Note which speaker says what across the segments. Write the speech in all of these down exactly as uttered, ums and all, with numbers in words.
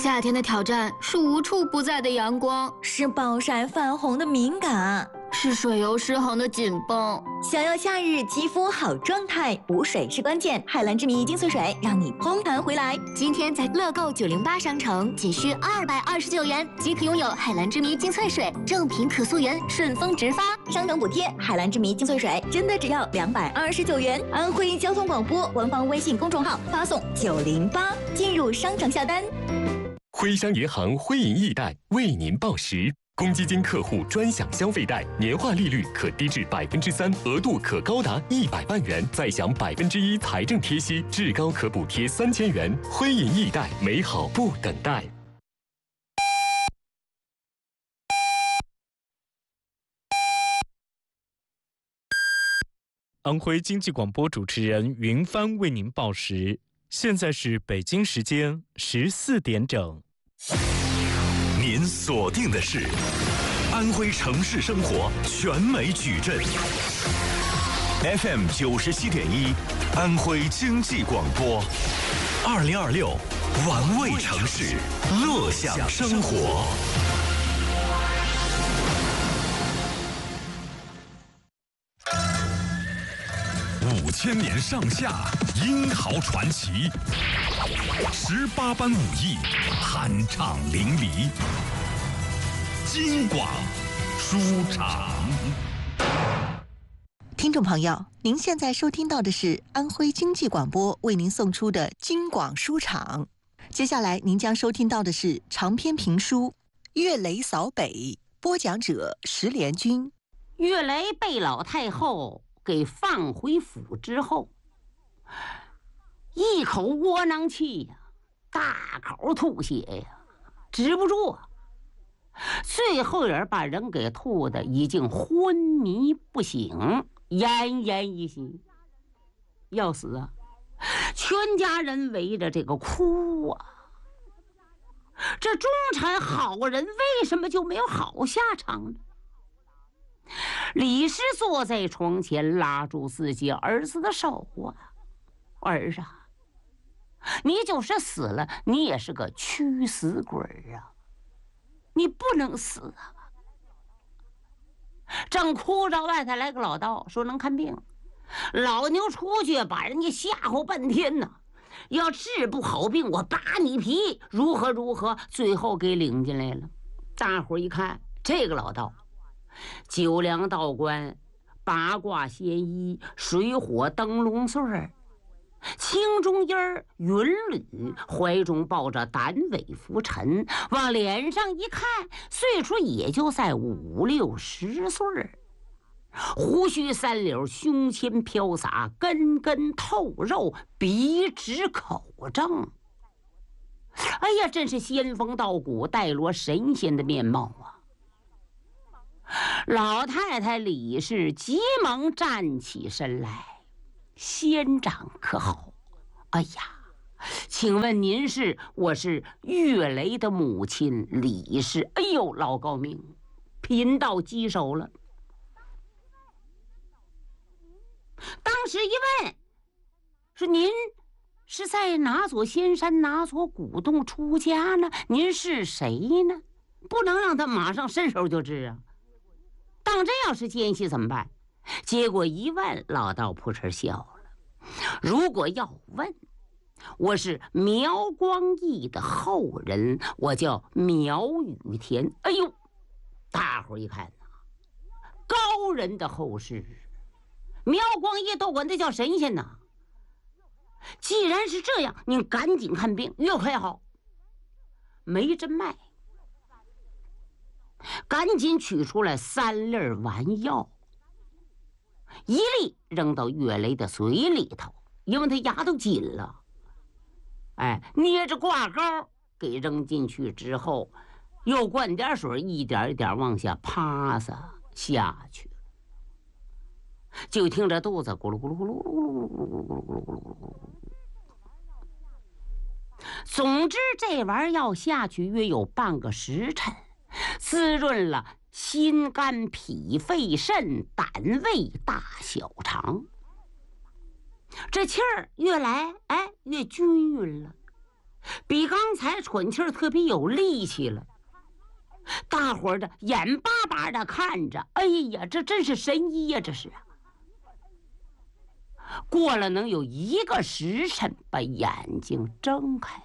Speaker 1: 夏天的挑战是无处不在的阳光，
Speaker 2: 是暴晒泛红的敏感，
Speaker 1: 是水油失衡的紧绷。
Speaker 2: 想要夏日肌肤好状态，补水是关键。海蓝之谜精粹水让你嘭弹回来。
Speaker 3: 今天在乐购九零八商城仅需二百二十九元即可拥有海蓝之谜精粹水，正品可溯源，顺丰直发，
Speaker 2: 商城补贴。海蓝之谜精粹水真的只要两百二十九元。安徽交通广播官方微信公众号发送九零八进入商城下单。
Speaker 4: 徽商银行徽银易贷为您报时，公积金客户专享消费贷，年化利率可低至百分之三，额度可高达一百万元，再享百分之一财政贴息，至高可补贴三千元。徽银易贷，美好不等待。
Speaker 5: 安徽经济广播主持人云帆为您报时，现在是北京时间十四点整。
Speaker 6: 您锁定的是安徽城市生活全美矩阵 F M 九十七点一，安徽经济广播，二零二六玩味城市，乐享生活。五千年上下，英豪传奇；十八般武艺，酣畅淋漓。京广书场。
Speaker 7: 听众朋友，您现在收听到的是安徽经济广播为您送出的京广书场。接下来您将收听到的是长篇评书《岳雷扫北》，播讲者石连军。
Speaker 8: 岳雷被老太后给放回府之后，一口窝囊气呀，大口吐血呀，止不住啊。最后人把人给吐的已经昏迷不醒，奄奄一息，要死啊！全家人围着这个哭啊。这中产好人为什么就没有好下场呢？李氏坐在床前，拉住自己儿子的手啊，儿啊，你就是死了，你也是个屈死鬼啊，你不能死啊！正哭着，外头来个老道，说能看病。老牛出去把人家吓唬半天呢，要治不好病，我扒你皮，如何如何，最后给领进来了。大伙一看，这个老道九梁道观，八卦仙医，水火灯笼穗儿，青中烟儿云履，怀中抱着胆尾浮沉，往脸上一看，岁数也就在五六十岁儿，胡须三绺，胸前飘洒，根根透肉，笔直口正。哎呀，真是仙风道骨，带罗神仙的面貌啊！老太太李氏急忙站起身来，仙长可好？哎呀，请问您是？我是岳雷的母亲李氏。哎呦，老高明，贫道棘手了。当时一问，说您是在哪座仙山哪座古洞出家呢？您是谁呢？不能让他马上伸手就治啊！当真要是奸细怎么办？结果一问，老道扑哧笑了。如果要问，我是苗光义的后人，我叫苗雨田。哎呦，大伙一看呐，高人的后世，苗光义都管他叫神仙呐。既然是这样，您赶紧看病，越快好。没针脉，赶紧取出来三粒丸药，一粒扔到岳雷的嘴里头，因为他牙都紧了。哎，捏着挂钩给扔进去之后，又灌点水，一点一点往下趴撒下去，就听着肚子咕噜咕噜咕噜咕噜咕噜咕噜咕噜咕噜咕噜咕噜。总之，这玩意儿要下去约有半个时辰，滋润了心肝脾肺肾胆胃大小肠，这气儿越来哎越均匀了。 比刚才喘气儿特别有力气了。大伙儿的眼巴巴的看着，哎呀，这真是神医呀！这是啊。过了能有一个时辰，把眼睛睁开了。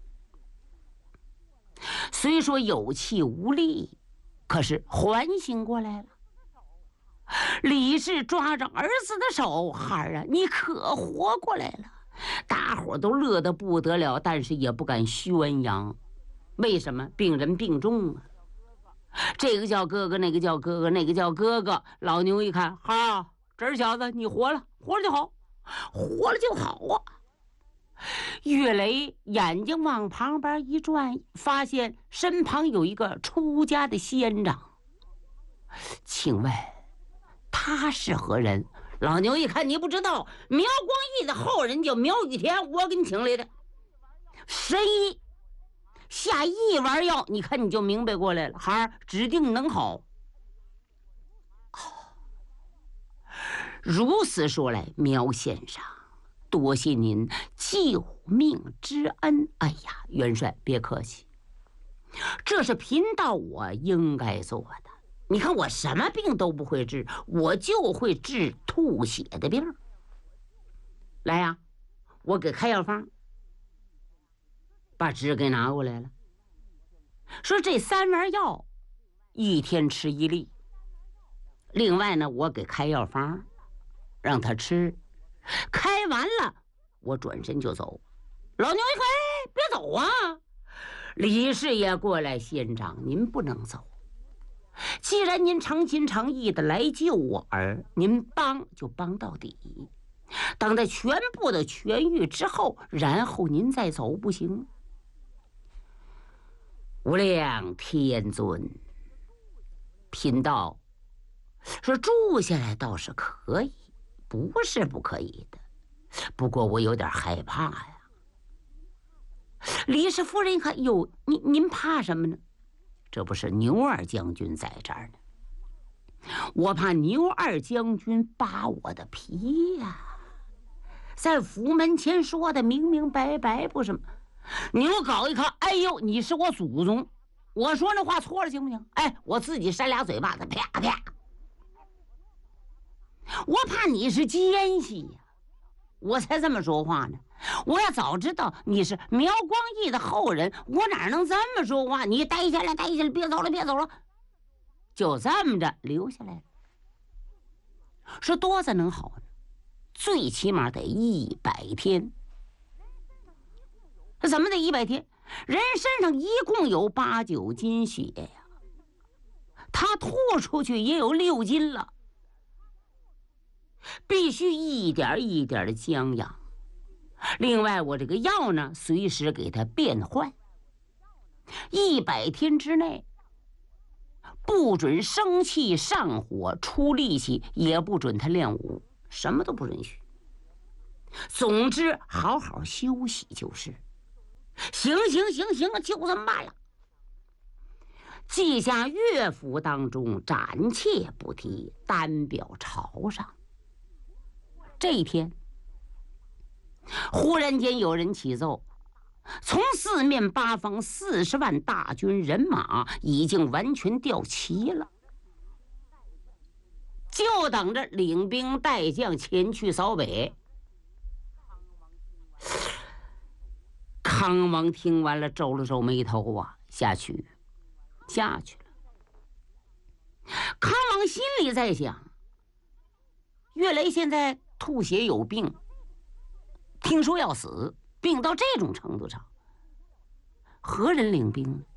Speaker 8: 虽说有气无力，可是缓醒过来了。李氏抓着儿子的手，孩儿啊，你可活过来了！大伙都乐得不得了，但是也不敢宣扬。为什么？病人病重啊！这个叫哥哥，那个叫哥哥，那个叫哥哥。老牛一看，哈，这儿小子，你活了，活了就好，活了就好啊！岳雷眼睛往旁边一转，发现身旁有一个出家的仙长。请问他是何人？老牛一看，你不知道，苗光义的后人叫苗玉田，我给你请来的。谁下一丸药，你看你就明白过来了，孩儿指定能好。哦，如此说来，苗先生，多谢您救命之恩。哎呀，元帅别客气，这是贫道我应该做的。你看我什么病都不会治，我就会治吐血的病。来呀、啊，我给开药方。把纸给拿过来了，说这三丸药一天吃一粒，另外呢我给开药方让他吃，开完了我转身就走。老牛一看，哎，别走啊！李师爷过来，县长您不能走，既然您诚心诚意的来救我儿，您帮就帮到底，等他全部的痊愈之后，然后您再走，不行？无量天尊，贫道说住下来倒是可以，不是不可以的，不过我有点害怕呀。李氏夫人一看，哟，您您怕什么呢？这不是牛二将军在这儿呢，我怕牛二将军扒我的皮呀、啊，在府门前说的明明白白，不是吗？牛皋一看，哎呦，你是我祖宗，我说那话错了行不行？哎，我自己扇俩嘴巴子，啪啪。我怕你是奸细呀、啊，我才这么说话呢。我要早知道你是苗光义的后人，我哪能这么说话？你待下来，待下来，别走了，别走了，就这么着留下来了。说多子能好呢，最起码得一百天。怎么得一百天？人身上一共有八九斤血呀，他吐出去也有六斤了，必须一点一点的将养。另外，我这个药呢，随时给他变换。一百天之内，不准生气上火出力气，也不准他练武，什么都不允许。总之，好好休息就是。行行行行，就这么办了。记下乐府当中，暂且不提，单表朝上。这一天，忽然间有人起奏，从四面八方四十万大军人马已经完全调齐了，就等着领兵带将前去扫北。康王听完了，皱了皱眉头啊，下去，下去了。康王心里在想：岳雷现在吐血有病，听说要死，病到这种程度上，何人领兵呢？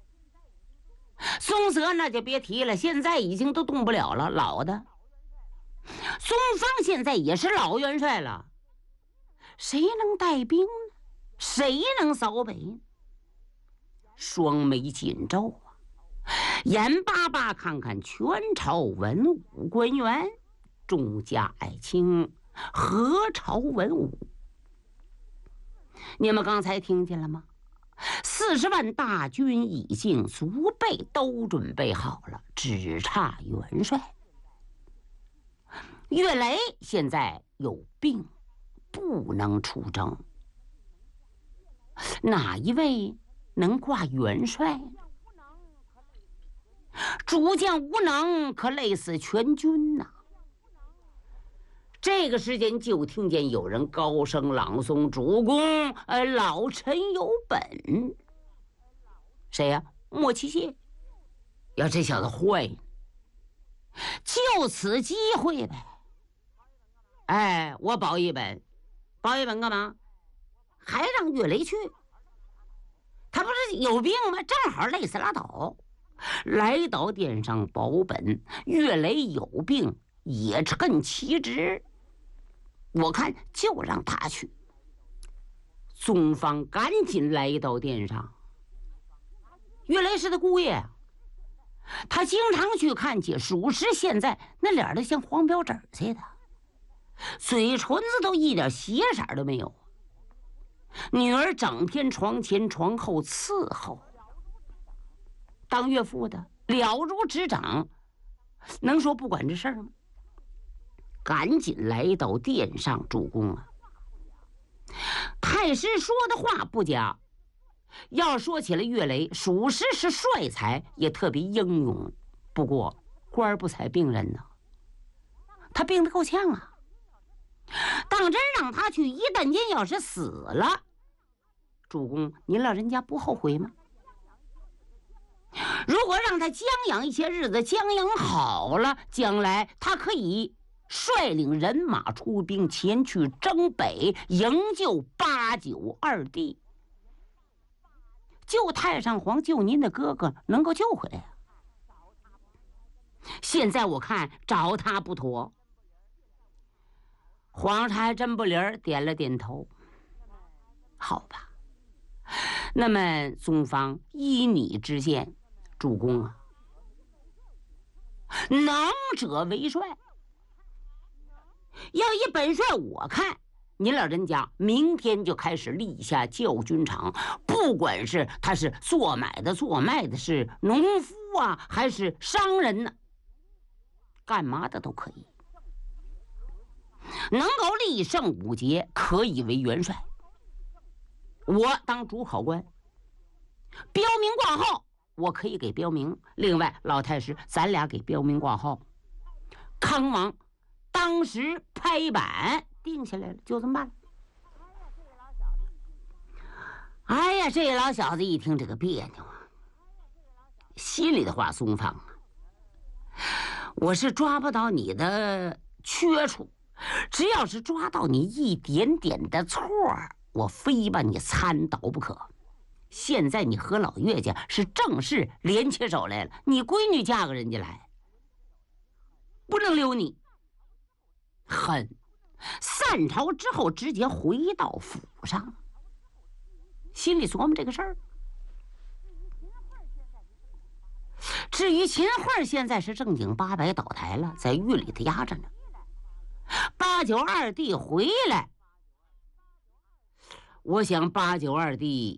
Speaker 8: 松泽那就别提了，现在已经都动不了了，老的。松方现在也是老元帅了，谁能带兵呢？谁能扫北呢？双眉紧皱啊，眼巴巴看看全朝文武官员，众家爱卿，何朝文武？你们刚才听见了吗？四十万大军已经足备，都准备好了，只差元帅。岳雷现在有病，不能出征。 哪一位能挂元帅呢？主将无能，可累死全军呐！这个时间就听见有人高声朗诵：“主公，呃，老臣有本。”谁呀？莫奇谢。呀，这小子坏呢！就此机会呗。哎，我保一本，保一本干嘛？还让岳雷去？他不是有病吗？正好累死拉倒。来到殿上保本，岳雷有病也趁其职。我看就让他去。宗方赶紧来到殿上。岳雷是他姑爷，他经常去看去，属实现在那脸都像黄标纸似的，嘴唇子都一点血色都没有。女儿整天床前床后伺候，当岳父的了如指掌，能说不管这事儿吗？赶紧来到殿上，主公啊！太师说的话不假，要说起来，岳雷属实是帅才，也特别英勇。不过官不采病人呢，他病得够呛啊！当真让他去，一旦间要是死了，主公您老人家不后悔吗？如果让他将养一些日子，将养好了，将来他可以率领人马出兵前去征北，营救八九二弟，救太上皇，救您的哥哥，能够救回来啊！现在我看找他不妥。皇上还真不灵儿，点了点头。好吧，那么宗方依你之见，主公啊，能者为帅。要以本帅我看，您老人家明天就开始立下教军场，不管是他是做买的做卖的，是农夫啊还是商人呢、啊，干嘛的都可以。能够立胜五节，可以为元帅。我当主考官，标明挂号，我可以给标明。另外，老太师，咱俩给标明挂号。康王当时拍板定下来了，就这么办了。哎呀，这老小子一听这个别扭啊，心里的话，松放啊，我是抓不到你的缺处。只要是抓到你一点点的错，我非把你参倒不可。现在你和老岳家是正式连起手来了，你闺女嫁个人家来，不能留你。恨，散朝之后直接回到府上，心里琢磨这个事儿。至于秦桧现在是正经八百倒台了，在狱里头压着呢。八九二弟回来，我想八九二弟